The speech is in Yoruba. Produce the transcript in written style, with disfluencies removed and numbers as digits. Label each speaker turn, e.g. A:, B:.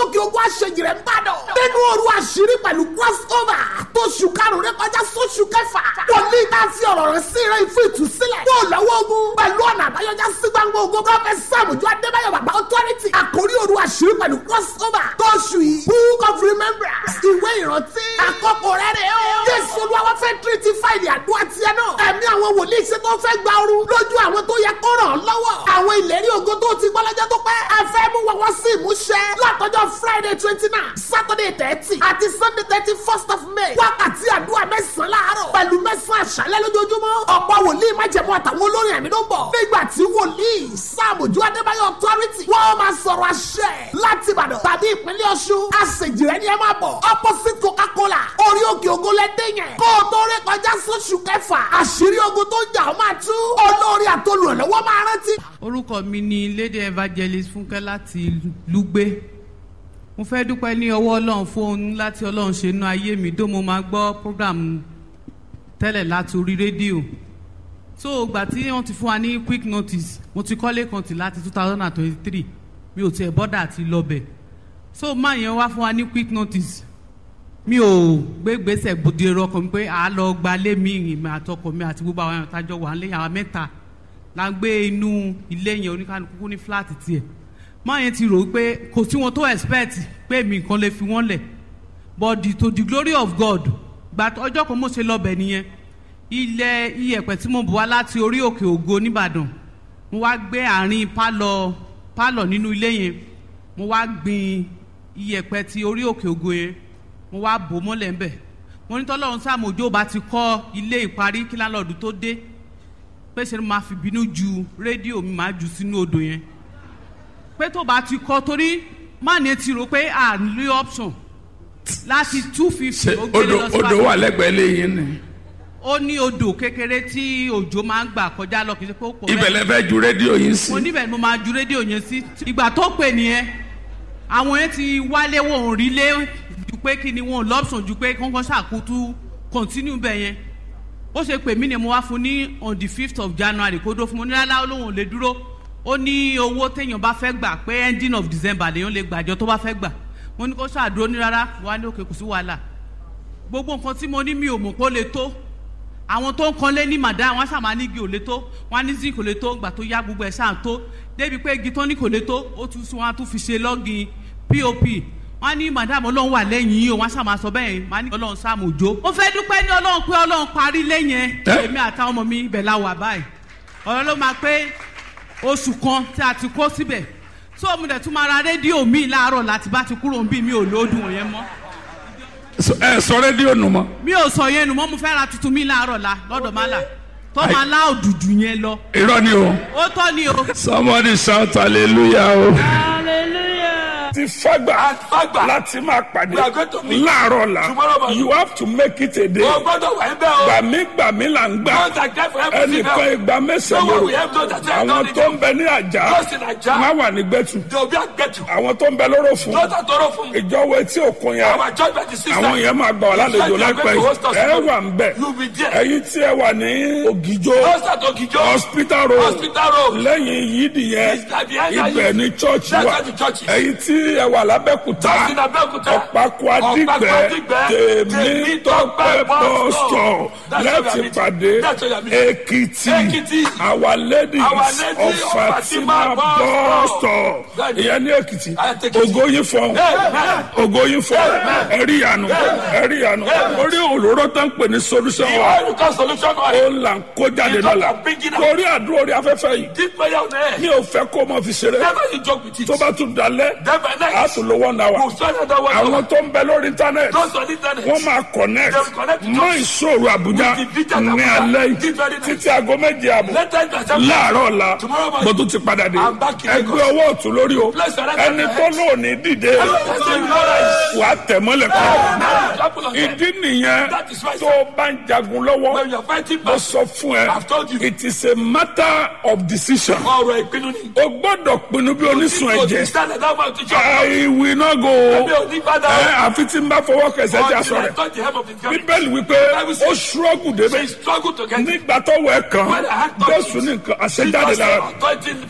A: òkè ogun àṣejì rẹ̀ ń bàdàn. nínú òru àṣírí pẹ̀lú crossover tó ṣù karùn-ún rẹ̀ kọjá sóṣù kẹfà. wòlíì tá a fi ọ̀rọ̀ rẹ̀ sí rẹ̀ fún ìtúsílẹ̀. yóò lọ́wọ́ ogun pẹ̀lú ọ̀nà àbáyọjá sí gbangba ogun gọ́fẹ́ sàmùjọ adébáyọ̀ bàbá authority. àkórí òru àṣírí pẹ̀lú crossover tó ṣù yìí book of remembrance ìwé ìrántí. àkókò rẹ̀ rẹ̀ o. jésù olúwa fẹ́ tírítì fáìlì àdúrà tiẹ̀ náà. ẹ̀mí àwọn wòlíì ṣe tó fẹ́ gba ooru lójú àwọn tó yẹ kó ràn án lọ́wọ́. àwọn ìlérí ògo tó ti gbọ́ lọ́jọ́ tó pẹ́. ẹ fẹ́ mú wọn sí ìmúṣẹ látọjọ́ friday 29 saturday 30 àti sunday 31st of may. wákàtí àdúrà mẹ́sàn-án láàárọ̀ pẹ̀lú mẹ́sàn-án àṣálẹ́ lójoojúmọ́. ọ̀pọ̀ wòlíì májẹ̀mú àtàwọn olórin ẹ̀mí ló ń bọ̀. nígbà tí wòlíì sàmójú adébáyọ̀ authority wọ́n máa sọ̀rọ̀ àṣẹ láti ìbàdàn tàbí ìpínlẹ̀ ọ̀ṣun. àṣejìrẹ́ ni ẹ máa bọ̀ opposite coca-cola orí òkè ògo lẹ́dẹ̀ yẹn. kó o tó rí kọjá sóṣù kẹfà àṣírí ogun tó ń jà ó máa tú. olórí àtolùrànlọ́wọ́ máa rántí.
B: orúkọ mi ni lady evangelist fúnkẹ́ láti lùgbé. mo fẹ́ dúpẹ́ ní ọwọ́ ọlọ́run fún ohun láti ọlọ́run ṣe inú ayé mi dó mo máa gbọ́ program tẹ́lẹ̀ láti orí rédíò. so ìgbà tí wọ́n ti fún wa ní quick notice mo ti kọ́lé kan tì láti 2023 mi ò tiẹ̀ bọ́dà àti lọ́bẹ̀. so máa yẹn wá fún wa ní quick notice mi ò gbé gbèsè bòde ọkọ mi pé à á lọ gbalé mi ìrìn àtọkọ mi àti gbogbo àwọn àtàjọ wà nílé àwọn mẹ́ta la gbé inú ilé yẹn oníkanukú ní fúláàtì tiẹ̀. máa yẹn ti rò ó pé kò sí wọn tó expect pé mi nǹkan lè fi wọ́n lẹ̀ but to the glory of God gba ọjọ́ kan mo ṣe lọ́bẹ̀ nìyẹn ilẹ̀ iyẹ̀pẹ̀ tí mo bù wá láti orí òkè ògo nìbàdàn mo wá gbé àárín pálọ̀ nínú ilé yẹn mo wá gbin iyẹ̀pẹ̀ ti orí òkè ògo yẹn mo wá bò mọ́lẹ̀ ń bẹ̀ mo ní tọ́lọ́run sàmójó bá ti kọ́ ilé ìparí kí lálọ́ọ̀dù tó dé pé ṣe ni máa fi bínú ju rédíò mi máa jù sínú odò yẹn pé tó bá ti kọ́ torí má ní ti rò pé à ń lé option láti 250 ó gbélé lọ sí
C: odò wà lẹ́gbẹ̀ẹ́ lẹ́yìn ni.
B: ó ní odò kékeré tí òjò máa ń gbà kọjá lọ kì í ṣe pé ó pọ̀
C: ibẹ̀ lẹ fẹ́ ju rédíò yín sí.
B: mo níbẹ̀ mo máa ju rédíò yẹn sí ìgbà tó pè nìyẹn àwọn yẹn ti wálé wọn ò rí lé ju pé kí ni wọn ò lọ́pṣọ̀n ju pé kọ́ńkọ́ ṣàkótú continue bẹ̀ yẹn ó ṣe pè mí ni mo wá fún ní on the 5th of January kó dó fún mo ní rárá olóhùn lè dúró ó ní owó téèyàn bá fẹ́ gbà pé ending of December lèèyàn lè gbàjọ tó bá fẹ́ gbà mo ní kó ṣàdúró ní rárá wà ní òkè kò sí wàhálà gbogbo nǹkan tí mo ní mi ò mọ̀ kó lè tó àwọn tó ń kanlé ní màdá wọn ṣàmà ní igi ò lè tó wọn ní zinc kò lè tó gbà tó yá gbogbo ẹ̀ ṣáà tó débi pé igi tó ní kò lè tó ó tún sún wọn tún fi ṣe lọ́gìn pop wọn ní madam ọlọ́run wà lẹ́yìn yìí o wọn ṣàmà sọ bẹ́ẹ̀ wọn ní ọlọ́run sàmójó. mo fẹ́ dúpẹ́ ní ọlọ́run pé ọlọ́run parí lẹ́yìn èmi àtàwọn ọmọ mi ibẹ̀ la wà báyìí ọ̀rọ̀ ló máa pé oṣù kan tí a ti kó síbẹ̀ tó mo dẹ̀ tún máa ra rédíò mi láàárọ̀ láti bá ti kúrò níbí mi ò lóòdùn yẹn mọ́.
C: ẹ sọ rédíò nù mọ́.
B: mi ò sọ yẹn nù mọ́ mo fẹ́ ra tuntun mi láàárọ̀ la lọ́dọ̀ má là tó máa lá òdùdù yẹn lọ.
C: irọ́ ni o.
B: ó tọ́ ni o.
C: somebody shout hallelujah o.
B: hallelujah.
C: ti fagba láti máa pàdé láàárọ̀ la you have to make it a day.
D: o gbọ́dọ̀ wà ń bẹ̀ o.
C: gbàmí là ń gbà. ẹnìkan ìgbà mẹ́sàn-án lóru. àwọn tó ń bẹ ní àjà má wà ní gbẹ̀tù. àwọn tó ń bẹ lóró fún. ìjọwọ́ etí òkun yẹn. àwọn yẹn máa gbà wà lálejò láìpẹ́ yìí. ẹ wà ń bẹ̀. ẹ̀yin tí ẹ wà ní ògìjó. hospital road. lẹ́yìn yídì yẹn. ibẹ̀ ní church wà. ẹ̀yin tí ẹ wà lábẹ́kúta. ọ̀pákó adìgbẹ́. tèmi tọ́pẹ́ bọ́sọ̀. láti pàdé Èkìtì. Our Lady of Fatima bọ́sọ̀. ìyẹn ní Èkìtì. ògóyin fọ́n. ẹ̀rí ìyanu. orí òróró tó ń pè ní solution wa. ó là ń kó jáde lọ́la. torí àdúrà orí afẹ́fẹ́ yìí. mi ò fẹ́ kó o mọ̀ fi ṣeré. tó bá tún dalẹ̀ a tún lo 1 hour. àwọn tó ń bẹ lórí internet wọ́n máa connect mọ́ ìṣòro Àbújá ní alẹ́ yìí títí aago 7 àbọ̀ láàárọ̀ ọ̀la bó tún ti padà dé ẹgbẹ́ ọwọ́ ọ̀tún lórí o ẹni tó lóòní dìde wà á tẹ̀ mọ́lẹ̀ kan ìdí nìyẹn tó bá ń jagun lọ́wọ́ mo sọ fún ẹ it is a matter of decision o gbọ́dọ̀ pinnu bí onísun ẹ̀jẹ̀ I will not go àfi tí n bá fọwọ́ kẹsẹ̀ jà sọ̀rọ̀ bíbélì wípé ó ṣúrọ́gù débẹ̀ nígbà tó wẹ̀ kàn Jésù ní nǹkan àṣẹjáde lára